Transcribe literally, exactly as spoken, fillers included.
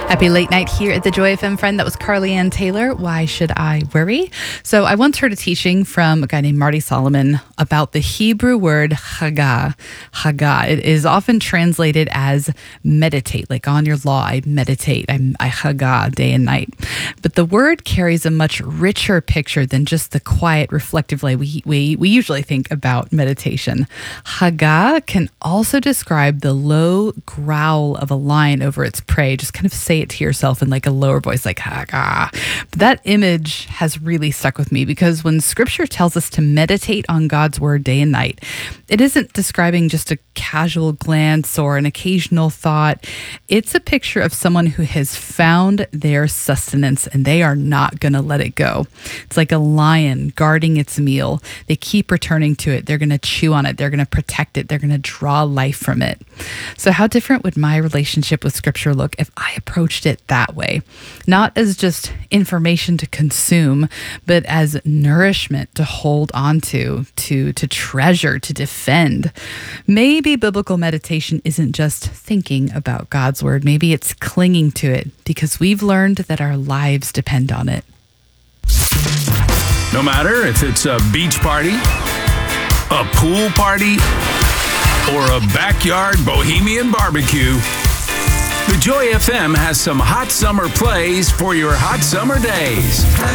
Happy late night here at the Joy F M, friend. That was Carly Ann Taylor. Why should I worry? So I once heard a teaching from a guy named Marty Solomon about the Hebrew word Haggah. Haggah. It is often translated as meditate, like on your law, I meditate, I, I Haggah day and night. But the word carries a much richer picture than just the quiet, reflective way we, we, we usually think about meditation. Haggah can also describe the low growl of a lion over its prey. Just kind of say it to yourself in like a lower voice, like Haggah. But that image has really stuck with me because when scripture tells us to meditate on God's word day and night, it isn't describing just a casual glance or an occasional thought. It's a picture of someone who has found their sustenance and they are not going to let it go. It's like a lion guarding its meal. They keep returning to it. They're going to chew on it. They're going to protect it. They're going to draw life from it. So how different would my relationship with scripture look if I approached it that way? Not as just information to consume, but as nourishment to hold on to, to, to treasure, to defend. Maybe biblical meditation isn't just thinking about God's word. Maybe it's clinging to it because we've learned that our lives depend on it. No matter if it's a beach party, a pool party, or a backyard bohemian barbecue, the Joy F M has some hot summer plays for your hot summer days.